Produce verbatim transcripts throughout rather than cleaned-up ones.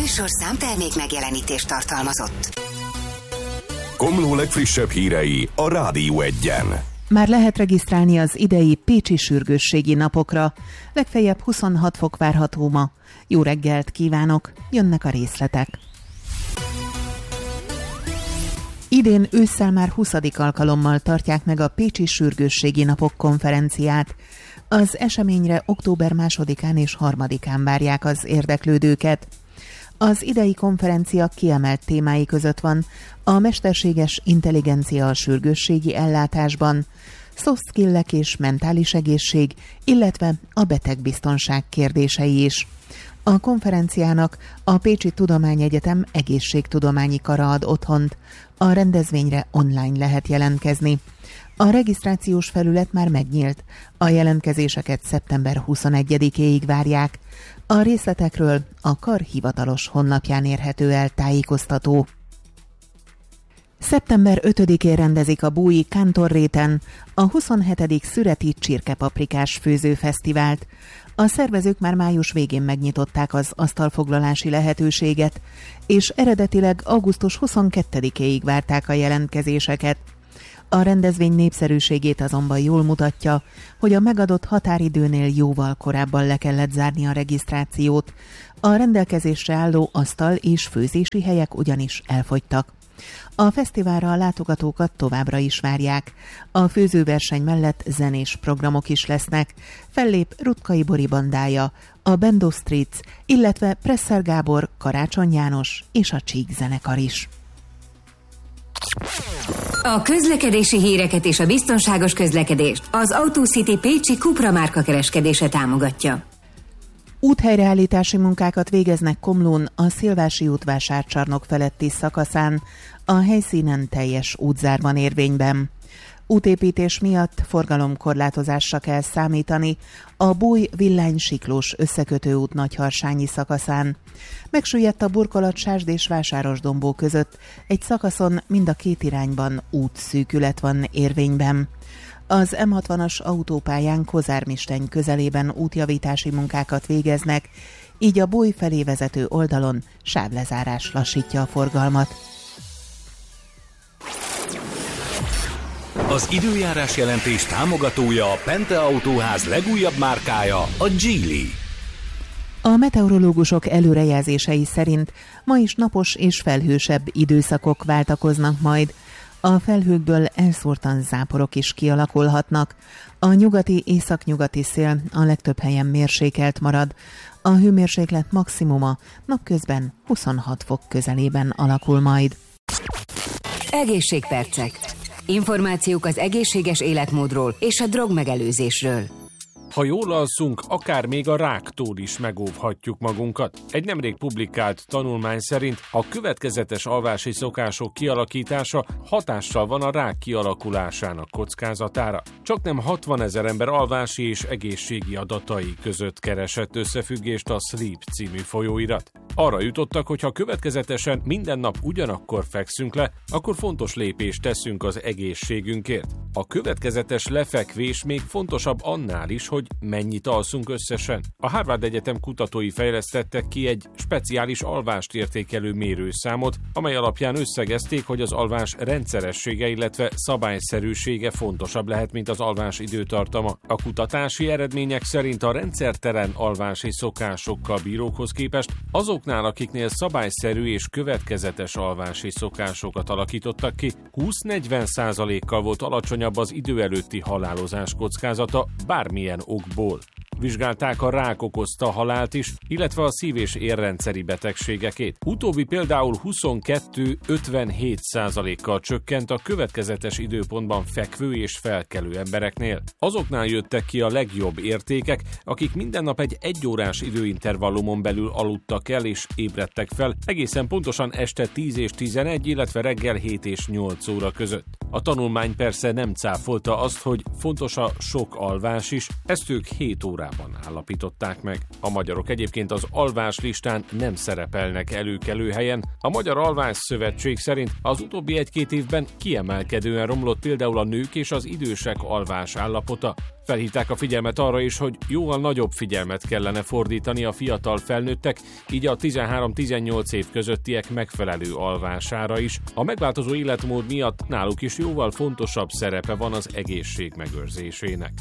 műsorszám termék megjelenítést tartalmazott. Komló legfrissebb hírei a Rádió Egyen. Már lehet regisztrálni az idei pécsi sürgősségi napokra. Legfeljebb huszonhat fok várható ma. Jó reggelt kívánok, jönnek a részletek. Idén ősszel már huszadik alkalommal tartják meg a Pécsi Sürgősségi Napok konferenciát. Az eseményre október másodikán és harmadikán várják az érdeklődőket. Az idei konferencia kiemelt témái között van a mesterséges intelligencia a sürgősségi ellátásban, soft skillek és mentális egészség, illetve a betegbiztonság kérdései is. A konferenciának a Pécsi Tudományegyetem egészségtudományi kara ad otthont. A rendezvényre online lehet jelentkezni. A regisztrációs felület már megnyílt. A jelentkezéseket szeptember huszonegyedikéig várják. A részletekről a kar hivatalos honlapján érhető el tájékoztató. szeptember ötödikén rendezik a Búji Kántorréten a huszonhetedik szüreti csirkepaprikás főzőfesztivált. A szervezők már május végén megnyitották az asztalfoglalási lehetőséget, és eredetileg augusztus huszonkettedikéig várták a jelentkezéseket. A rendezvény népszerűségét azonban jól mutatja, hogy a megadott határidőnél jóval korábban le kellett zárni a regisztrációt. A rendelkezésre álló asztal és főzési helyek ugyanis elfogytak. A fesztiválra a látogatókat továbbra is várják. A főzőverseny mellett zenés programok is lesznek. Fellép Rutkai Bori bandája, a Bendo Streets, illetve Presser Gábor, Karácsony János és a Csík zenekar is. A közlekedési híreket és a biztonságos közlekedést az AutoCity Pécsi Cupra márka kereskedése támogatja. Úthelyreállítási munkákat végeznek Komlón a Szilvási út vásárcsarnok feletti szakaszán, a helyszínen teljes útzár van érvényben. Útépítés miatt forgalomkorlátozásra kell számítani a Búj-Villány-Siklós összekötőút Nagyharsányi szakaszán. Megsüllyedt a burkolat Sásd és Vásárosdombó között, egy szakaszon mind a két irányban útszűkület van érvényben. Az em hatvanas autópályán Kozármisteny közelében útjavítási munkákat végeznek, így a Búj felé vezető oldalon sávlezárás lassítja a forgalmat. Az időjárás jelentés támogatója a Pente Autóház legújabb márkája, a Geely. A meteorológusok előrejelzései szerint ma is napos és felhősebb időszakok váltakoznak majd. A felhőkből elszórtan záporok is kialakulhatnak. A nyugati északnyugati szél a legtöbb helyen mérsékelt marad. A hőmérséklet maximuma napközben huszonhat fok közelében alakul majd. Egészségpercek. Információk az egészséges életmódról és a drogmegelőzésről. Ha jól alszunk, akár még a ráktól is megóvhatjuk magunkat. Egy nemrég publikált tanulmány szerint a következetes alvási szokások kialakítása hatással van a rák kialakulásának kockázatára. Csaknem hatvanezer ember alvási és egészségi adatai között keresett összefüggést a Sleep című folyóirat. Arra jutottak, hogy ha következetesen minden nap ugyanakkor fekszünk le, akkor fontos lépést teszünk az egészségünkért. A következetes lefekvés még fontosabb annál is, hogy mennyit alszunk összesen. A Harvard Egyetem kutatói fejlesztettek ki egy speciális alvást értékelő mérőszámot, amely alapján összegezték, hogy az alvás rendszeressége, illetve szabályszerűsége fontosabb lehet, mint az alvás időtartama. A kutatási eredmények szerint a rendszertelen alvási szokásokkal bírókhoz képest azoknál, akiknél szabályszerű és következetes alvási szokásokat alakítottak ki, húsz-negyven százalékkal volt alacsonyabb az idő előtti halálozás kockázata bármilyen okból. Vizsgálták a rák okozta halált is, illetve a szív- és érrendszeri betegségekét. Utóbbi például huszonkettő-ötvenhét százalékkal csökkent a következetes időpontban fekvő és felkelő embereknél. Azoknál jöttek ki a legjobb értékek, akik minden nap egy egyórás időintervallumon belül aludtak el és ébredtek fel, egészen pontosan este tíz és tizenegy, illetve reggel hét és nyolc óra között. A tanulmány persze nem cáfolta azt, hogy fontos a sok alvás is, ezt ők hét órát Amerikában állapították meg. A magyarok egyébként az alvás listán nem szerepelnek előkelő helyen. A Magyar Alvás Szövetség szerint az utóbbi egy-két évben kiemelkedően romlott például a nők és az idősek alvás állapota. Felhívták a figyelmet arra is, hogy jóval nagyobb figyelmet kellene fordítani a fiatal felnőttek, így a tizenhárom-tizennyolc év közöttiek megfelelő alvására is. A megváltozó életmód miatt náluk is jóval fontosabb szerepe van az egészség megőrzésének.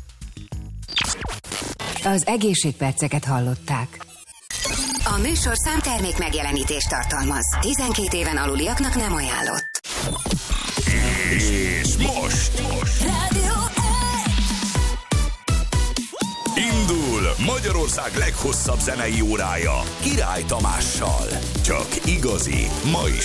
Az egészségperceket hallották. A műsor számtermék megjelenítést tartalmaz. tizenkét éven aluliaknak nem ajánlott. És most, most. Rádió Indul Magyarország leghosszabb zenei órája Király Tamással. Csak igazi, ma is